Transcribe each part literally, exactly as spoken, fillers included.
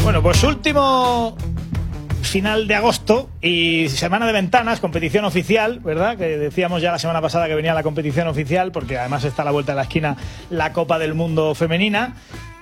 Bueno, pues último final de agosto y semana de ventanas, competición oficial, ¿verdad? Que decíamos ya la semana pasada que venía la competición oficial, porque además está a la vuelta de la esquina la Copa del Mundo femenina.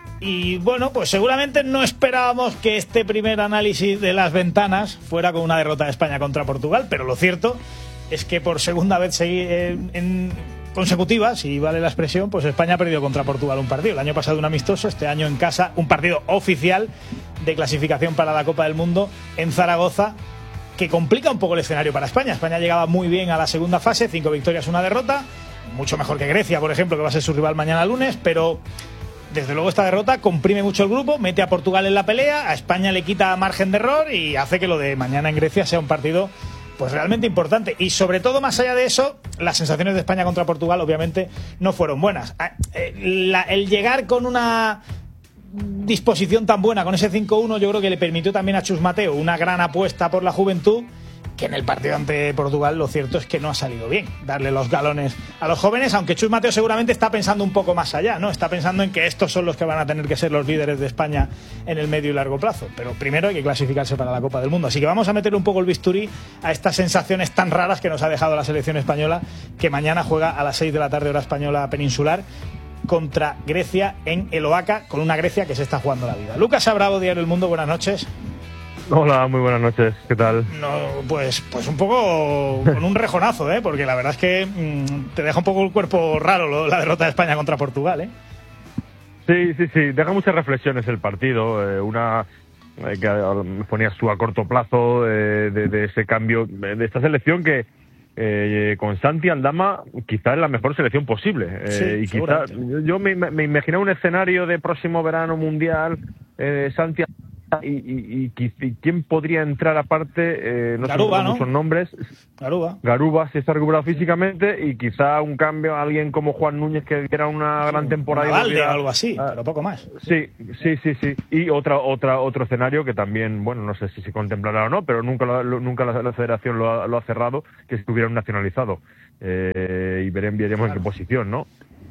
Y bueno, pues seguramente no esperábamos que este primer análisis de las ventanas fuera con una derrota de España contra Portugal, pero lo cierto es que por segunda vez en, en consecutiva, si vale la expresión, pues España ha perdido contra Portugal un partido. El año pasado un amistoso, este año en casa un partido oficial de clasificación para la Copa del Mundo en Zaragoza, que complica un poco el escenario para España. España llegaba muy bien a la segunda fase, cinco victorias, una derrota, mucho mejor que Grecia, por ejemplo, que va a ser su rival mañana lunes, pero desde luego esta derrota comprime mucho el grupo, mete a Portugal en la pelea, a España le quita margen de error y hace que lo de mañana en Grecia sea un partido pues realmente importante. Y sobre todo, más allá de eso, las sensaciones de España contra Portugal obviamente no fueron buenas. La, el llegar con una disposición tan buena, con ese cinco uno, yo creo que le permitió también a Chus Mateo una gran apuesta por la juventud, que en el partido ante Portugal lo cierto es que no ha salido bien darle los galones a los jóvenes, aunque Chus Mateo seguramente está pensando un poco más allá, ¿no? Está pensando en que estos son los que van a tener que ser los líderes de España en el medio y largo plazo, pero primero hay que clasificarse para la Copa del Mundo, así que vamos a meter un poco el bisturí a estas sensaciones tan raras que nos ha dejado la selección española, que mañana juega a las seis de la tarde hora española peninsular contra Grecia en el Oaca, con una Grecia que se está jugando la vida. Lucas Abravo, Diario El Mundo, buenas noches. Hola, muy buenas noches, ¿qué tal? No, pues, pues un poco con un rejonazo, ¿eh? Porque la verdad es que mmm, te deja un poco el cuerpo raro lo, la derrota de España contra Portugal, ¿eh? Sí, sí, sí, deja muchas reflexiones el partido, eh, una eh, que me ponías tú a corto plazo eh, de, de ese cambio, de esta selección que eh, con Santi Aldama quizá es la mejor selección posible. Eh, sí, y quizá, yo, yo me, me imaginaba un escenario de próximo verano mundial, eh, Santi Y, y, y, y quién podría entrar aparte, eh, no Garuba, sé ¿no? muchos nombres. Garuba. Garuba, si está recuperado físicamente, y quizá un cambio a alguien como Juan Núñez, que diera una sí, gran temporada. Valde, volviera, o algo así, uh, pero poco más. Sí, sí, sí, sí. Y otra, otra, otro escenario que también, bueno, no sé si se contemplará o no, pero nunca, lo, nunca la, la Federación lo ha, lo ha cerrado, que estuviera un nacionalizado. Eh, y veremos, veremos claro. en qué posición, ¿no?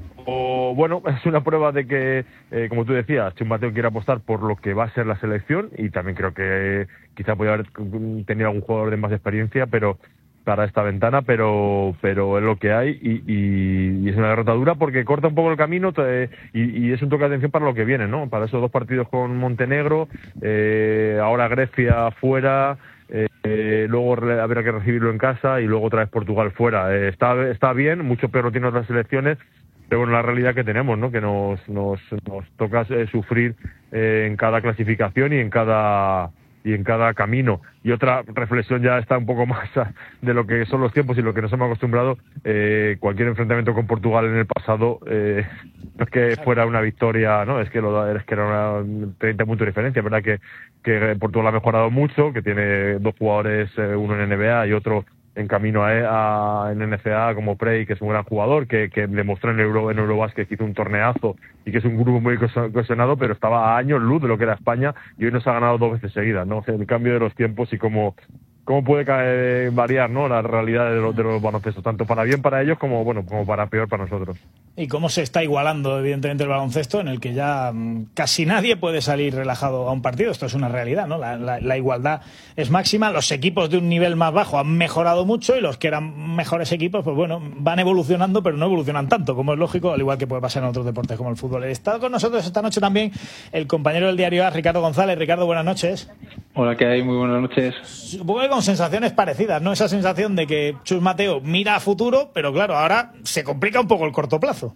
O bueno, es una prueba de que, eh, como tú decías, Chus Mateo quiere apostar por lo que va a ser la selección, y también creo que eh, quizá podría haber tenido algún jugador de más experiencia, pero para esta ventana, pero pero es lo que hay, y, y, y es una derrota dura porque corta un poco el camino, te, y, y es un toque de atención para lo que viene, ¿no? Para esos dos partidos con Montenegro, eh, ahora Grecia fuera. Eh, eh, luego habrá que recibirlo en casa y luego otra vez Portugal fuera. Eh, está, está bien, mucho peor lo tienen otras selecciones, pero bueno, la realidad que tenemos, ¿no? Que nos nos, nos toca eh, sufrir eh, en cada clasificación y en cada y en cada camino. Y otra reflexión ya está un poco más de lo que son los tiempos y lo que nos hemos acostumbrado. Eh, cualquier enfrentamiento con Portugal en el pasado eh, no es que fuera una victoria, no, es que lo es que era una treinta puntos de diferencia. Es verdad que, que Portugal ha mejorado mucho, que tiene dos jugadores, eh, uno en N B A y otro en camino a, a en N C A A como Prey, que es un gran jugador, que, que demostró en Euro, en Eurobasket que hizo un torneazo y que es un grupo muy cohesionado, pero estaba a años luz de lo que era España, y hoy nos ha ganado dos veces seguidas, ¿no? O sea, el cambio de los tiempos y cómo, cómo puede caer, variar, ¿no? La realidad de los, de los baloncestos, tanto para bien para ellos como, bueno, como para peor para nosotros. Y cómo se está igualando, evidentemente, el baloncesto, en el que ya mmm, casi nadie puede salir relajado a un partido. Esto es una realidad, ¿no? La, la, la igualdad es máxima. Los equipos de un nivel más bajo han mejorado mucho, y los que eran mejores equipos, pues bueno, van evolucionando, pero no evolucionan tanto, como es lógico, al igual que puede pasar en otros deportes como el fútbol. Está con nosotros esta noche también el compañero del Diario A, Ricardo González. Ricardo, buenas noches. Hola, ¿qué hay? Muy buenas noches. Supongo que con sensaciones parecidas, ¿no? Esa sensación de que Chus Mateo mira a futuro, pero claro, ahora se complica un poco el corto plazo.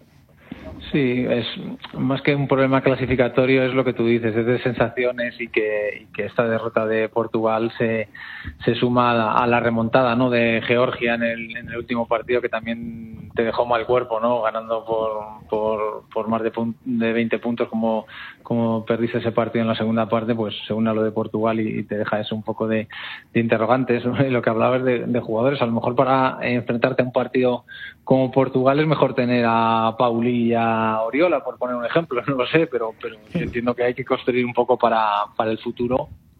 Sí, es más que un problema clasificatorio, es lo que tú dices, es de sensaciones, y que, y que esta derrota de Portugal se, se suma a la, a la remontada, ¿no? De Georgia en el, en el último partido, que también te dejó mal cuerpo, ¿no? Ganando por, por, por más de, pun- de veinte puntos, como, como perdiste ese partido en la segunda parte, pues se une a lo de Portugal y, y te deja eso un poco de, de interrogantes, ¿no? Y lo que hablabas de, de jugadores, a lo mejor para enfrentarte a un partido como Portugal es mejor tener a Pauli y a Oriola, por poner un ejemplo, no lo sé, pero pero yo entiendo que hay que construir un poco para, para el futuro,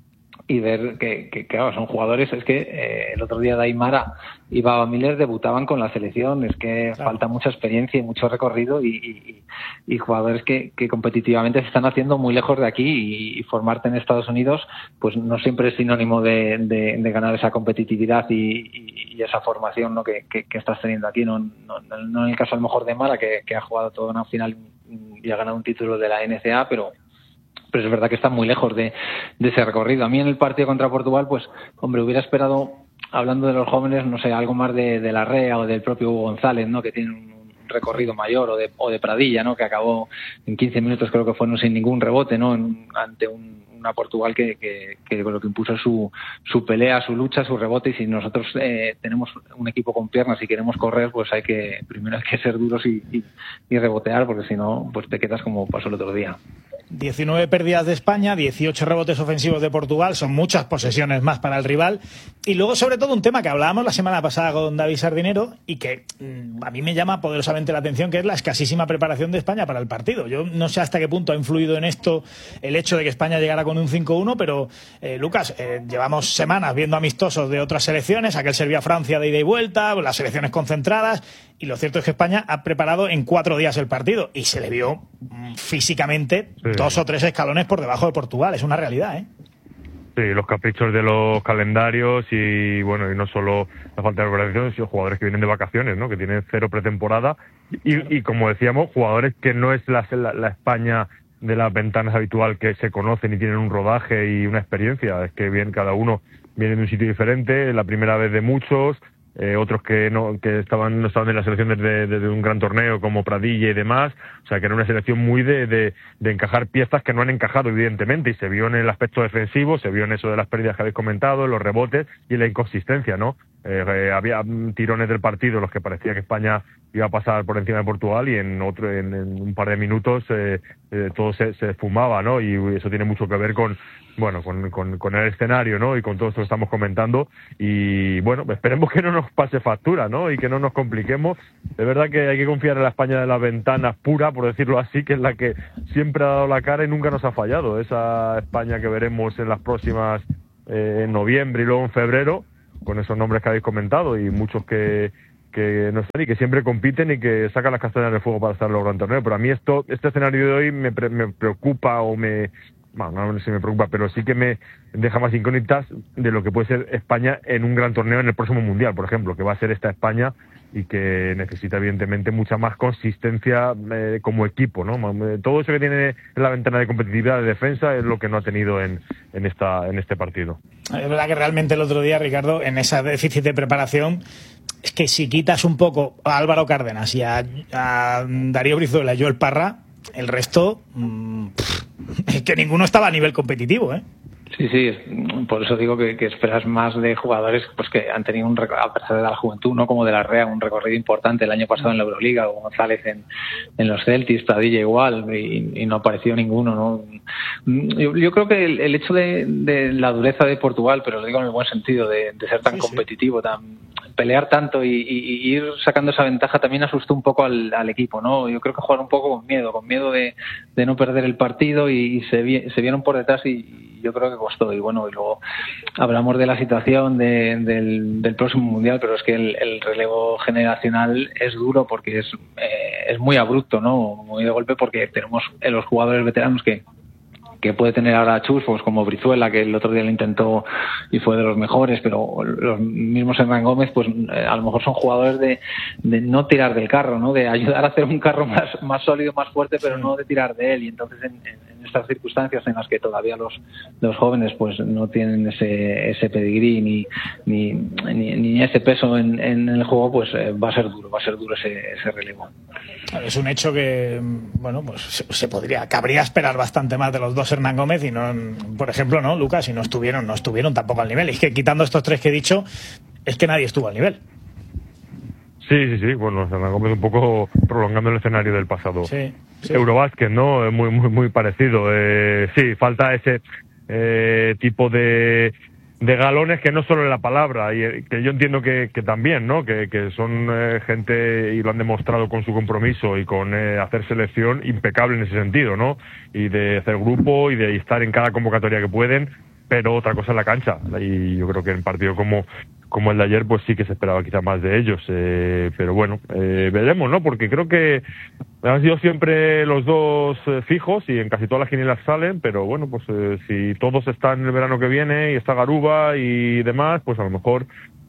y ver que, que, que claro, son jugadores, es que eh, el otro día Daimara y Baba Miller debutaban con la selección, es que claro, falta mucha experiencia y mucho recorrido y, y, y jugadores que, que competitivamente se están haciendo muy lejos de aquí y, y formarte en Estados Unidos pues no siempre es sinónimo de, de, de ganar esa competitividad y, y, y esa formación, ¿no? que, que, que estás teniendo aquí, no, no, no en el caso a lo mejor de Mara que, que ha jugado toda una final y ha ganado un título de la N C A A, pero pero es verdad que está muy lejos de, de ese recorrido. A mí en el partido contra Portugal, pues, hombre, hubiera esperado, hablando de los jóvenes, no sé, algo más de, de Larrea o del propio Hugo González, ¿no? Que tiene un recorrido mayor, o de, o de Pradilla, ¿no? Que acabó en quince minutos, creo que fueron sin ningún rebote, ¿no? En, ante un, una Portugal que, que, que lo que impuso su, su pelea, su lucha, su rebote, y si nosotros eh, tenemos un equipo con piernas y queremos correr, pues hay que, primero hay que ser duros y, y, y rebotear, porque si no, pues te quedas como pasó el otro día. diecinueve pérdidas de España, dieciocho rebotes ofensivos de Portugal, son muchas posesiones más para el rival. Y luego, sobre todo, un tema que hablábamos la semana pasada con David Sardinero y que mmm, a mí me llama poderosamente la atención, que es la escasísima preparación de España para el partido. Yo no sé hasta qué punto ha influido en esto el hecho de que España llegara con un cinco uno, pero, eh, Lucas, eh, llevamos semanas viendo amistosos de otras selecciones, aquel Serbia-Francia de ida y vuelta, las selecciones concentradas, y lo cierto es que España ha preparado en cuatro días el partido y se le vio mmm, físicamente sí. dos o tres escalones por debajo de Portugal. Es una realidad, ¿eh? Sí, los caprichos de los calendarios y bueno, y no solo la falta de organización, sino jugadores que vienen de vacaciones, ¿no? Que tienen cero pretemporada y, y como decíamos, jugadores que no es la, la, la España de las ventanas habitual, que se conocen y tienen un rodaje y una experiencia. Es que bien, cada uno viene de un sitio diferente, la primera vez de muchos. Eh, otros que no que estaban no estaban en la selección desde, desde un gran torneo como Pradilla y demás, o sea que era una selección muy de, de, de encajar piezas que no han encajado evidentemente, y se vio en el aspecto defensivo, se vio en eso de las pérdidas que habéis comentado, en los rebotes y en la inconsistencia, ¿no? Eh, eh, había tirones del partido en los que parecía que España iba a pasar por encima de Portugal y en otro en, en un par de minutos eh, eh, todo se, se esfumaba, ¿no? Y eso tiene mucho que ver con bueno con, con, con el escenario, ¿no? Y con todo esto que estamos comentando y bueno, esperemos que no nos pase factura, ¿no? Y que no nos compliquemos. De verdad que hay que confiar en la España de las ventanas pura, por decirlo así, que es la que siempre ha dado la cara y nunca nos ha fallado. Esa España que veremos en las próximas eh, en noviembre y luego en febrero, con esos nombres que habéis comentado y muchos que que no están y que siempre compiten y que sacan las castañas del fuego para estar en los gran torneos. Pero a mí esto este escenario de hoy me, pre, me preocupa o me bueno, no sé si me preocupa, pero sí que me deja más incógnitas de lo que puede ser España en un gran torneo en el próximo Mundial, por ejemplo, que va a ser esta España y que necesita evidentemente mucha más consistencia eh, como equipo, ¿no? Todo eso que tiene en la ventana de competitividad de defensa es lo que no ha tenido en, en, esta, en este partido. Es verdad que realmente el otro día, Ricardo, en ese déficit de preparación, es que si quitas un poco a Álvaro Cárdenas y a, a Darío Brizuela y Joel Parra, el resto, mmm, es que ninguno estaba a nivel competitivo, ¿eh? Sí, sí, por eso digo que, que esperas más de jugadores pues que han tenido, un a pesar de la juventud, no como de la Rea, un recorrido importante el año pasado en la Euroliga, o González en, en los Celtics, Pradilla igual, y, y no apareció ninguno, ¿no? Yo, yo creo que el, el hecho de, de la dureza de Portugal, pero lo digo en el buen sentido, de, de ser tan sí, competitivo, sí. tan pelear tanto y, y, y ir sacando esa ventaja también asustó un poco al, al equipo, ¿no? Yo creo que jugaron un poco con miedo, con miedo de, de no perder el partido y, y se, vi, se vieron por detrás y yo creo que costó. Y bueno, y luego hablamos de la situación de, del, del próximo Mundial, pero es que el, el relevo generacional es duro porque es, eh, es muy abrupto, ¿no? Muy de golpe, porque tenemos los jugadores veteranos que que puede tener ahora Chus, pues como Brizuela, que el otro día lo intentó y fue de los mejores, pero los mismos Hernán Gómez, pues eh, a lo mejor son jugadores de, de no tirar del carro, ¿no? De ayudar a hacer un carro más, más sólido, más fuerte, pero no de tirar de él. Y entonces en, en estas circunstancias en las que todavía los, los jóvenes pues no tienen ese, ese pedigrí ni, ni, ni, ni ese peso en, en el juego, pues eh, va a ser duro, va a ser duro ese, ese relevo. Es un hecho que, bueno, pues se, se podría, cabría esperar bastante más de los dos Hernán Gómez y no, por ejemplo, no, Lucas, y no estuvieron, no estuvieron tampoco al nivel. Es que quitando estos tres que he dicho, es que nadie estuvo al nivel. Sí, sí, sí, bueno, Hernán Gómez un poco prolongando el escenario del pasado. Sí, sí. Eurobásquet, ¿no? Muy, muy, muy parecido. Eh, sí, falta ese eh, tipo de de galones que no solo en la palabra, y que yo entiendo que, que también, ¿no? Que, que son eh, gente, y lo han demostrado con su compromiso y con eh, hacer selección impecable en ese sentido, ¿no? Y de hacer grupo y de estar en cada convocatoria que pueden, pero otra cosa es la cancha, y yo creo que en partido como como el de ayer pues sí que se esperaba quizá más de ellos, eh, pero bueno, eh, veremos, ¿no? Porque creo que han sido siempre los dos eh, fijos y en casi todas las quinielas salen, pero bueno, pues eh, si todos están el verano que viene y está Garuba y demás, pues a lo mejor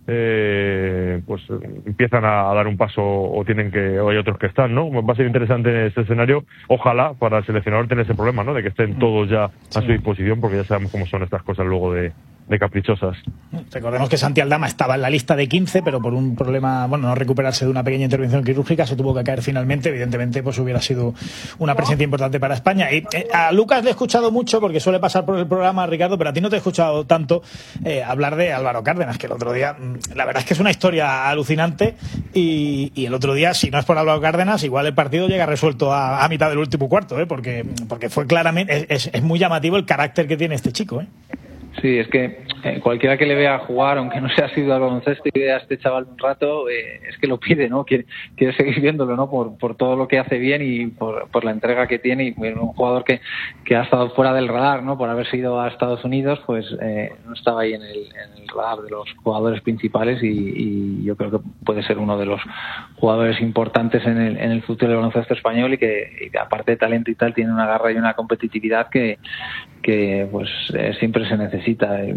eh, pues empiezan a, a dar un paso, o tienen que, o hay otros que están, ¿no? Va a ser interesante este escenario, ojalá para el seleccionador tener ese problema, ¿no? De que estén todos ya a su disposición, porque ya sabemos cómo son estas cosas luego de de caprichosas. Recordemos que Santi Aldama estaba en la lista de quince, pero por un problema, bueno, no recuperarse de una pequeña intervención quirúrgica, se tuvo que caer finalmente. Evidentemente, pues hubiera sido una presencia importante para España. Y eh, a Lucas le he escuchado mucho, porque suele pasar por el programa, Ricardo, pero a ti no te he escuchado tanto eh, hablar de Álvaro Cárdenas, que el otro día, la verdad es que es una historia alucinante, y, y el otro día, si no es por Álvaro Cárdenas, igual el partido llega resuelto a, a mitad del último cuarto, eh, porque, porque fue claramente, es, es muy llamativo el carácter que tiene este chico, eh. Sí, es que eh, cualquiera que le vea jugar, aunque no sea sido al baloncesto y vea a este chaval un rato, eh, es que lo pide, ¿no? Quiere, quiere seguir viéndolo, ¿no? Por, por todo lo que hace bien y por, por la entrega que tiene. Y un jugador que, que ha estado fuera del radar, ¿no? Por haberse ido a Estados Unidos, pues eh, no estaba ahí en el, en el radar de los jugadores principales, y, y yo creo que puede ser uno de los jugadores importantes en el, en el futuro del baloncesto español, y que, y que aparte de talento y tal, tiene una garra y una competitividad que, que pues eh, siempre se necesita.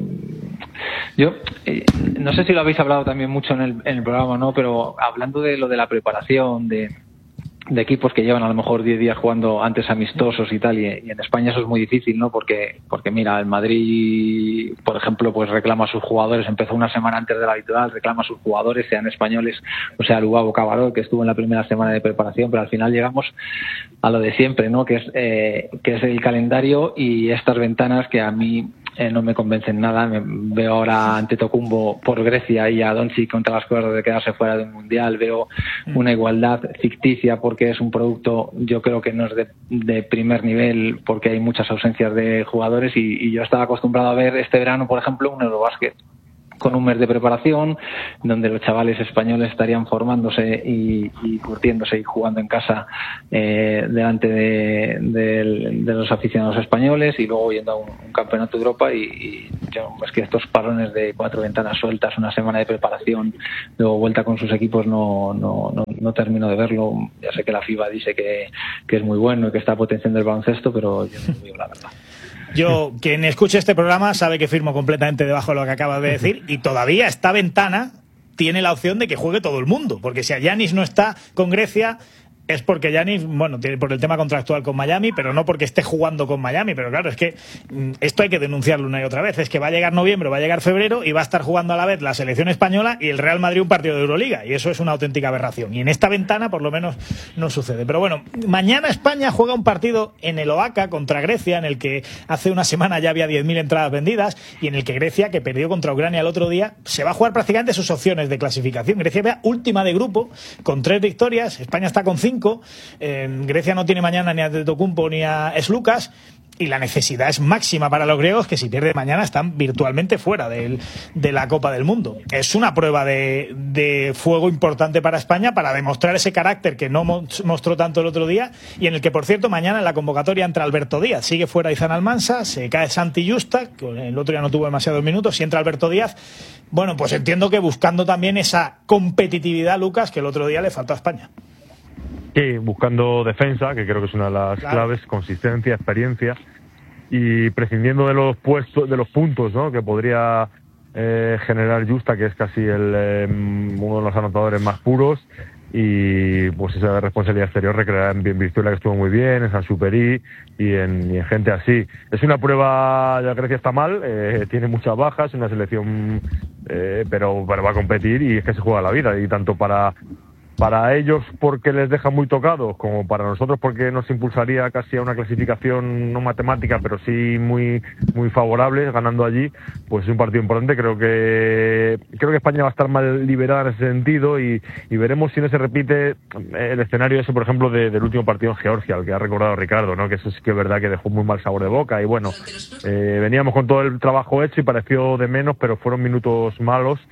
Yo eh, no sé si lo habéis hablado también mucho en el, en el programa, ¿no? Pero hablando de lo de la preparación de, de equipos que llevan a lo mejor diez días jugando antes amistosos y tal, y, y en España eso es muy difícil, ¿no? Porque porque mira, el Madrid, por ejemplo, pues reclama a sus jugadores, empezó una semana antes de la habitual, reclama a sus jugadores, sean españoles o sea Lugabo Cabaró, que estuvo en la primera semana de preparación, pero al final llegamos a lo de siempre, ¿no? Que es eh, que es el calendario y estas ventanas que a mí Eh, no me convencen nada. Me veo ahora ante Antetokounmpo por Grecia y a Doncic contra las cuerdas de quedarse fuera de un mundial. Veo una igualdad ficticia porque es un producto, yo creo que no es de, de primer nivel, porque hay muchas ausencias de jugadores, y, y yo estaba acostumbrado a ver este verano, por ejemplo, un Eurobásquet con un mes de preparación, donde los chavales españoles estarían formándose y, y curtiéndose y jugando en casa eh, delante de, de, de los aficionados españoles, y luego yendo a un, un campeonato de Europa. Y, y yo, es que estos parones de cuatro ventanas sueltas, una semana de preparación, luego vuelta con sus equipos, no, no, no, no termino de verlo. Ya sé que la FIBA dice que, que es muy bueno y que está potenciando el baloncesto, pero yo no lo veo, la verdad. Yo, quien escuche este programa sabe que firmo completamente debajo de lo que acabas de decir, y todavía esta ventana tiene la opción de que juegue todo el mundo, porque si a Giannis no está con Grecia, es porque Giannis, bueno, tiene por el tema contractual con Miami, pero no porque esté jugando con Miami. Pero claro, es que esto hay que denunciarlo una y otra vez. Es que va a llegar noviembre, va a llegar febrero y va a estar jugando a la vez la selección española y el Real Madrid un partido de Euroliga. Y eso es una auténtica aberración. Y en esta ventana, por lo menos, no sucede. Pero bueno, mañana España juega un partido en el Oaca contra Grecia, en el que hace una semana ya había diez mil entradas vendidas, y en el que Grecia, que perdió contra Ucrania el otro día, se va a jugar prácticamente sus opciones de clasificación. Grecia va última de grupo, con tres victorias. España está con cinco. Eh, Grecia no tiene mañana ni a Antetokounmpo ni a Slucas, y la necesidad es máxima para los griegos, que si pierde mañana están virtualmente fuera del, de la Copa del Mundo. Es una prueba de, de fuego importante para España, para demostrar ese carácter que no mostró tanto el otro día, y en el que, por cierto, mañana en la convocatoria entra Alberto Díaz. Sigue fuera Izan Almansa, se cae Santi Justa, que el otro día no tuvo demasiados minutos, y entra Alberto Díaz. Bueno, pues entiendo que buscando también esa competitividad, Lucas, que el otro día le faltó a España. Sí, buscando defensa, que creo que es una de las claro. claves, consistencia, experiencia, y prescindiendo de los puestos, de los puntos, ¿no? Que podría eh, generar Justa, que es casi el eh, uno de los anotadores más puros, y pues esa responsabilidad exterior recreada en Virtuela, que estuvo muy bien, en San Superi y en, y en gente así. Es una prueba, ya Grecia está mal, eh, tiene muchas bajas, una selección, eh, pero, pero va a competir, y es que se juega la vida, y tanto para para ellos porque les deja muy tocados, como para nosotros porque nos impulsaría casi a una clasificación no matemática, pero sí muy muy favorable, ganando allí. Pues es un partido importante. Creo que creo que España va a estar mal liberada en ese sentido, y, y veremos si no se repite el escenario ese, por ejemplo, de, del último partido en Georgia, al que ha recordado Ricardo, ¿no? Que eso sí que es verdad que dejó muy mal sabor de boca, y bueno, eh, veníamos con todo el trabajo hecho y pareció de menos, pero fueron minutos malos.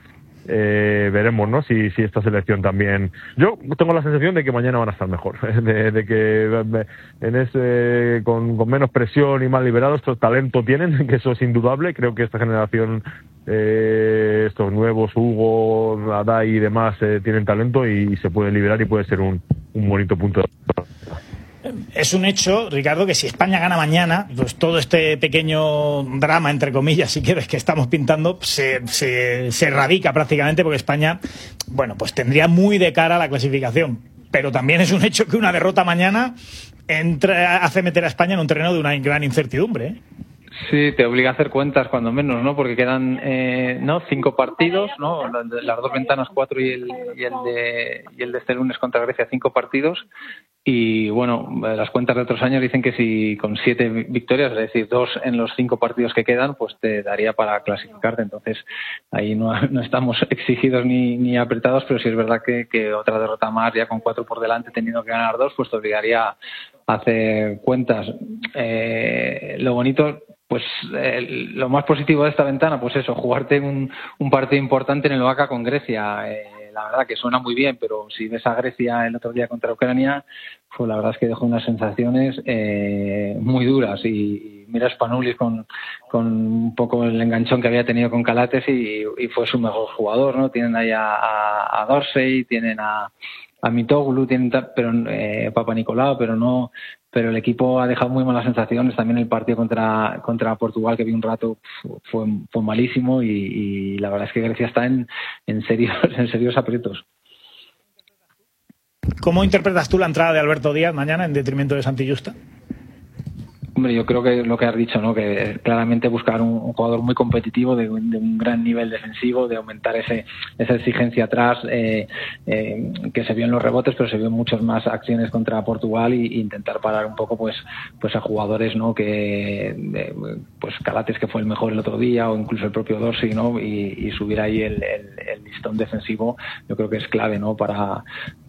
eh, veremos, ¿no? Si, si esta selección también... Yo tengo la sensación de que mañana van a estar mejor, de, de que en ese con, con menos presión y más liberados, estos talento tienen, que eso es indudable. Creo que esta generación, eh, estos nuevos, Hugo, Adai y demás, eh, tienen talento y, y se puede liberar y puede ser un, un bonito punto de... Es un hecho, Ricardo, que si España gana mañana, pues todo este pequeño drama, entre comillas, si quieres, que estamos pintando, se, se, se erradica prácticamente, porque España, bueno, pues tendría muy de cara la clasificación. Pero también es un hecho que una derrota mañana entra, hace meter a España en un terreno de una gran incertidumbre, ¿eh? Sí, te obliga a hacer cuentas cuando menos, ¿no? Porque quedan eh, no cinco partidos, ¿no? Las dos ventanas, cuatro y el, y el de y el de este lunes contra Grecia, cinco partidos. Y bueno, las cuentas de otros años dicen que si con siete victorias, es decir, dos en los cinco partidos que quedan, pues te daría para clasificarte. Entonces ahí no, no estamos exigidos ni, ni apretados, pero sí es verdad que, que otra derrota más, ya con cuatro por delante, teniendo que ganar dos, pues te obligaría a hacer cuentas. Eh, lo bonito, pues eh, lo más positivo de esta ventana, pues eso, jugarte un, un partido importante en el Oaca con Grecia. Eh, la verdad que suena muy bien, pero si ves a Grecia el otro día contra Ucrania, pues la verdad es que dejó unas sensaciones eh, muy duras. Y, y mira Spanoulis con, con un poco el enganchón que había tenido con Calates y, y fue su mejor jugador, ¿no? Tienen ahí a, a, a Dorsey, tienen a a Mitoglu, tienen pero eh, Papa Nicolau, pero no, pero el equipo ha dejado muy malas sensaciones. También el partido contra contra Portugal, que vi un rato, fue fue malísimo y, y la verdad es que Grecia está en en serios en serios aprietos. ¿Cómo interpretas tú la entrada de Alberto Díaz mañana en detrimento de Santi Justa? Hombre, yo creo que lo que has dicho, ¿no? Que claramente buscar un, un jugador muy competitivo, de, de un gran nivel defensivo, de aumentar ese esa exigencia atrás, eh, eh, que se vio en los rebotes, pero se vio en muchas más acciones contra Portugal y, y intentar parar un poco, pues, pues a jugadores, ¿no? Que, de, pues Calates, que fue el mejor el otro día, o incluso el propio Dorsey, ¿no? Y, y subir ahí el, el, el listón defensivo, yo creo que es clave, ¿no? Para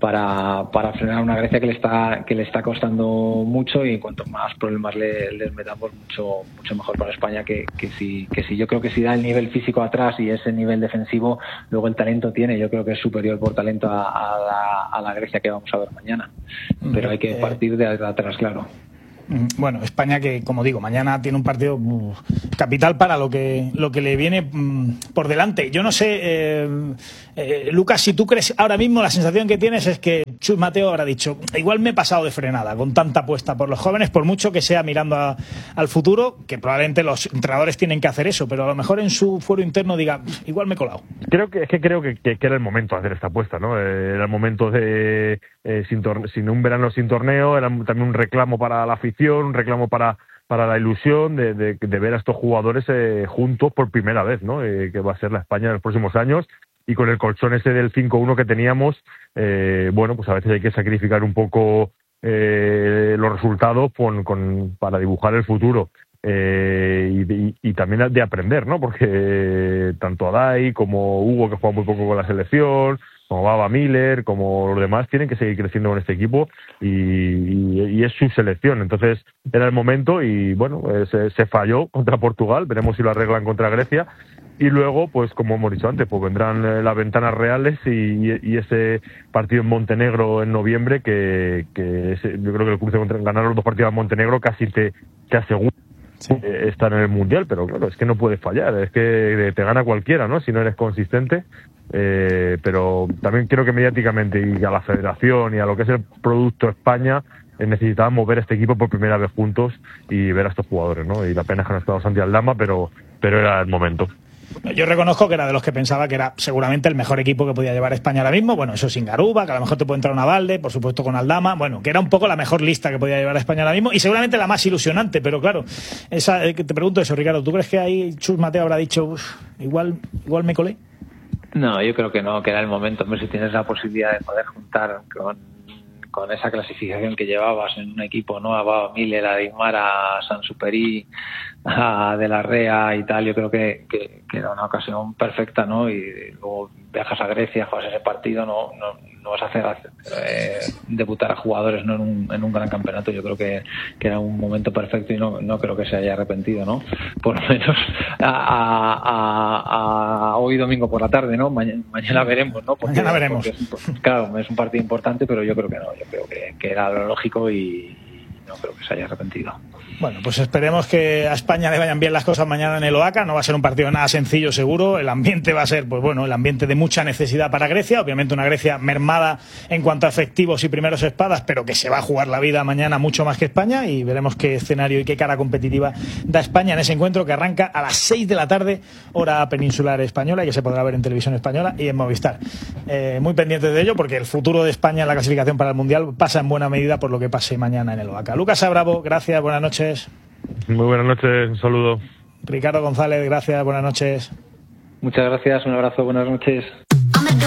para para frenar a una Grecia que le está que le está costando mucho, y cuanto más problemas le les metamos, mucho mucho mejor para España, que, que si que si yo creo que si da el nivel físico atrás y ese nivel defensivo, luego el talento tiene, yo creo que es superior por talento a, a, la, a la Grecia que vamos a ver mañana, pero hay que partir de atrás, claro. Bueno, España que, como digo, mañana tiene un partido uh, capital para lo que lo que le viene um, por delante. Yo no sé, eh, eh, Lucas, si tú crees, ahora mismo la sensación que tienes es que Chus Mateo habrá dicho, igual me he pasado de frenada con tanta apuesta por los jóvenes, por mucho que sea mirando a, al futuro, que probablemente los entrenadores tienen que hacer eso, pero a lo mejor en su fuero interno diga, igual me he colado. Creo que es que creo que, que, que era el momento de hacer esta apuesta, ¿no? Eh, era el momento de eh, sin, torne- sin un verano sin torneo, era también un reclamo para la afición, un reclamo para para la ilusión de, de, de ver a estos jugadores eh, juntos por primera vez, ¿no? Eh, que va a ser la España en los próximos años, y con el colchón ese del cinco uno que teníamos, eh, bueno, pues a veces hay que sacrificar un poco eh, los resultados con, con, para dibujar el futuro. Eh, y, y, y también de aprender, ¿no? Porque eh, tanto Adai como Hugo, que juega muy poco con la selección, como Baba Miller, como los demás, tienen que seguir creciendo con este equipo, y, y, y es su selección. Entonces era el momento y bueno, eh, se, se falló contra Portugal, veremos si lo arreglan contra Grecia, y luego, pues como hemos dicho antes, pues vendrán eh, las ventanas reales y, y, y ese partido en Montenegro en noviembre, que, que ese, yo creo que el club de ganar los dos partidos en Montenegro casi te, te asegura sí. estar en el Mundial, pero claro, es que no puedes fallar, es que te gana cualquiera, ¿no? Si no eres consistente. Eh, pero también creo que mediáticamente y a la federación y a lo que es el producto España, eh, necesitábamos ver a este equipo por primera vez juntos y ver a estos jugadores, ¿no? Y la pena es que no ha estado Santi Aldama, pero, pero era el momento. Yo reconozco que era de los que pensaba que era seguramente el mejor equipo que podía llevar España ahora mismo. Bueno, eso sin Garuba, que a lo mejor te puede entrar una Valde, por supuesto con Aldama. Bueno, que era un poco la mejor lista que podía llevar a España ahora mismo y seguramente la más ilusionante. Pero claro, esa, eh, te pregunto eso, Ricardo, ¿tú crees que ahí Chus Mateo habrá dicho, igual, igual me colé? No, yo creo que no, que era el momento. Hombre, si tienes la posibilidad de poder juntar con, con esa clasificación que llevabas en un equipo, ¿no? A Baba Miller, a Dimar, a Sansuperi, a De la Rea y tal, yo creo que, que, que era una ocasión perfecta, ¿no? Y luego viajas a Grecia, juegas ese partido, no, no, no vas a hacer eh, debutar a jugadores, ¿no? en, un, en un gran campeonato. Yo creo que, que era un momento perfecto y no, no creo que se haya arrepentido, ¿no? Por lo menos a, a, a hoy domingo por la tarde, ¿no? Mañana, mañana veremos, ¿no? Porque, mañana veremos. Es un, claro, es un partido importante, pero yo creo que no, yo creo que, que era lo lógico y no creo que se haya arrepentido. Bueno, pues esperemos que a España le vayan bien las cosas mañana en el Oaca. No va a ser un partido nada sencillo, seguro. El ambiente va a ser, pues bueno, el ambiente de mucha necesidad para Grecia. Obviamente una Grecia mermada en cuanto a efectivos y primeros espadas, pero que se va a jugar la vida mañana mucho más que España, y veremos qué escenario y qué cara competitiva da España en ese encuentro que arranca a las seis de la tarde, hora peninsular española, y que se podrá ver en televisión española y en Movistar. Eh, muy pendientes de ello, porque el futuro de España en la clasificación para el Mundial pasa en buena medida por lo que pase mañana en el Oaca. Lucas Abravo, gracias, buenas noches. Muy buenas noches, un saludo. Ricardo González, gracias, buenas noches. Muchas gracias, un abrazo, buenas noches.